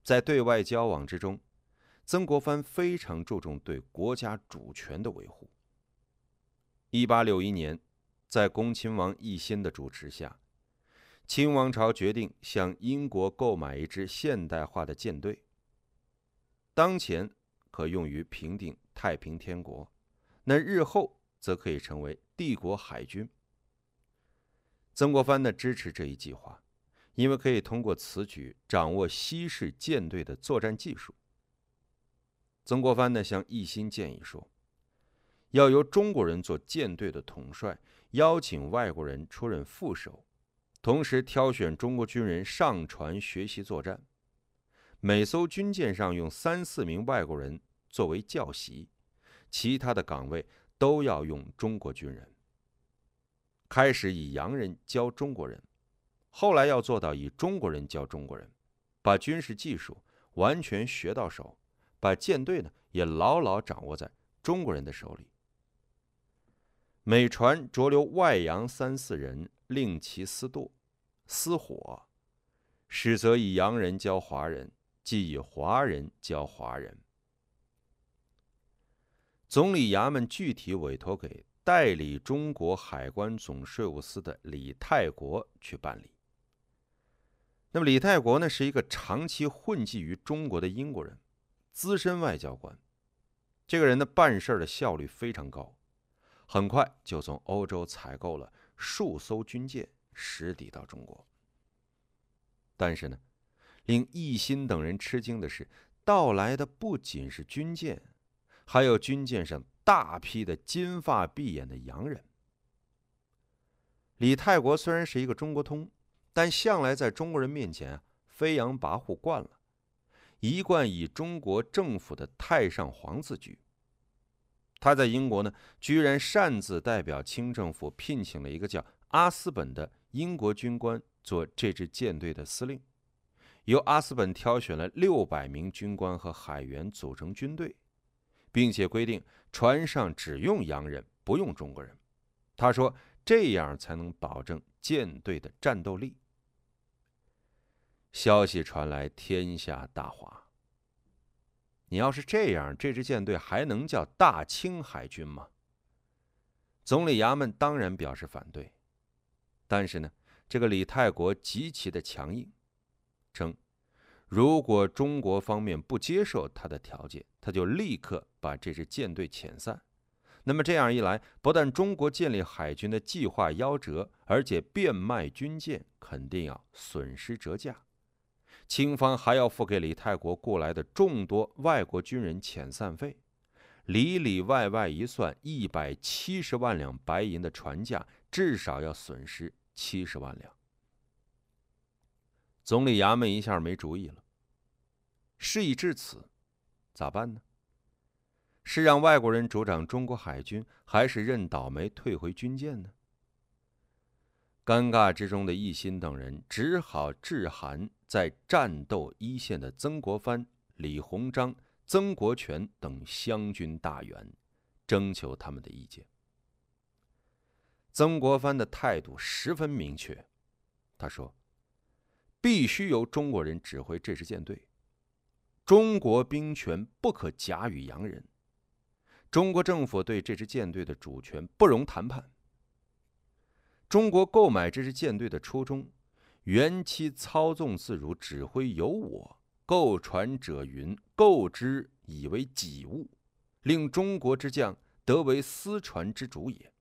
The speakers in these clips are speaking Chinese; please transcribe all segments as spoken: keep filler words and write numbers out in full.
在对外交往之中，曾国藩非常注重对国家主权的维护。一八六一年，在恭亲王奕欣的主持下，清王朝决定向英国购买一支现代化的舰队，当前可用于平定太平天国，那日后则可以成为帝国海军。曾国藩呢支持这一计划，因为可以通过此举掌握西式舰队的作战技术。曾国藩呢向奕欣建议说，要由中国人做舰队的统帅，邀请外国人出任副手，同时挑选中国军人上船学习作战。每艘军舰上用三四名外国人作为教习，其他的岗位都要用中国军人。开始以洋人教中国人，后来要做到以中国人教中国人，把军事技术完全学到手，把舰队呢也牢牢掌握在中国人的手里。每船着留外洋三四人，令其私舵、私火，使则以洋人教华人，即以华人教华人。总理衙门具体委托给代理中国海关总税务司的李泰国去办理。那么李泰国呢，是一个长期混迹于中国的英国人，资深外交官。这个人的办事的效率非常高，很快就从欧洲采购了数艘军舰，驶抵到中国。但是呢，令奕欣等人吃惊的是，到来的不仅是军舰，还有军舰上大批的金发碧眼的洋人。李泰国虽然是一个中国通，但向来在中国人面前啊飞扬跋扈惯了，一贯以中国政府的太上皇自居。他在英国呢，居然擅自代表清政府聘请了一个叫阿斯本的英国军官做这支舰队的司令，由阿斯本挑选了六百名军官和海员组成军队，并且规定船上只用洋人，不用中国人。他说，这样才能保证舰队的战斗力。消息传来，天下大哗。你要是这样，这支舰队还能叫大清海军吗？总理衙门当然表示反对，但是呢，这个李泰国极其的强硬，称如果中国方面不接受他的条件，他就立刻把这支舰队遣散。那么这样一来，不但中国建立海军的计划夭折，而且变卖军舰肯定要损失折价。清方还要付给李泰国雇来的众多外国军人遣散费，里里外外一算，一百七十万两白银的船价，至少要损失七十万两。总理衙门一下没主意了。事已至此，咋办呢？是让外国人主掌中国海军，还是认倒霉退回军舰呢？尴尬之中的奕欣等人只好致函在战斗一线的曾国藩、李鸿章、曾国荃等湘军大员，征求他们的意见。曾国藩的态度十分明确，他说，必须由中国人指挥这支舰队，中国兵权不可假与洋人，中国政府对这支舰队的主权不容谈判。中国购买这支舰队的初衷，原期操纵自如，指挥由我，购船者云，购之以为己物，令中国之将得为私船之主也。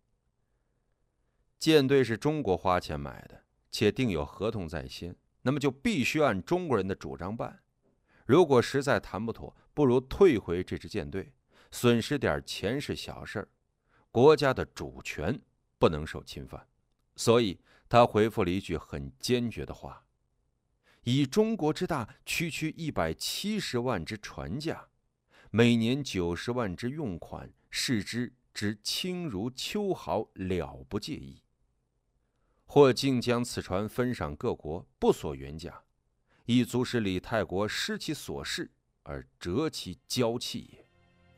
舰队是中国花钱买的，且定有合同在先，那么就必须按中国人的主张办。如果实在谈不妥，不如退回这支舰队，损失点钱是小事，国家的主权不能受侵犯。所以他回复了一句很坚决的话，以中国之大，区区一百七十万之船价，每年九十万之用款，视之之轻如秋毫，了不介意。或竟将此船分赏各国，不索原价，亦足使李泰国失其所事，而折其骄气也。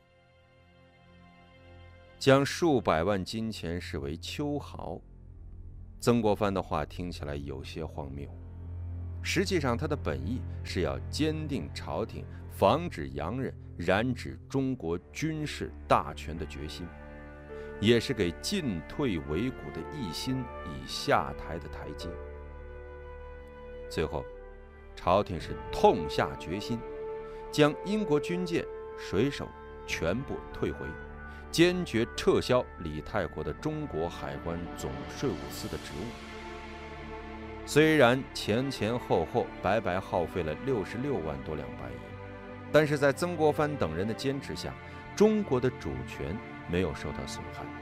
将数百万金钱视为秋毫，曾国藩的话听起来有些荒谬。 实际上，他的本意是要坚定朝廷防止洋人染指中国军事大权的决心，也是给进退维谷的奕欣以下台的台阶。最后，朝廷是痛下决心，将英国军舰、水手全部退回，坚决撤销李泰国的中国海关总税务司的职务。虽然前前后后白白耗费了六十六万多两白银，但是在曾国藩等人的坚持下，中国的主权没有受到损害。